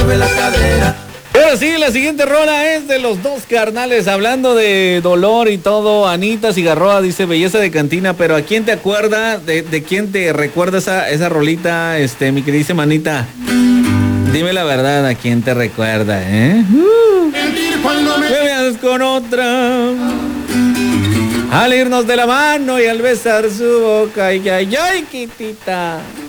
mueve la cadera. Ahora sí, la siguiente rola es de los dos carnales, hablando de dolor y todo. Anita Cigarroa dice belleza de cantina, pero ¿a quién te acuerda? ¿De quién te recuerda esa rolita, mi queridísima Anita? Dime la verdad, ¿a quién te recuerda, Me veas con otra, al irnos de la mano y al besar su boca, ay, ay, ay, quitita.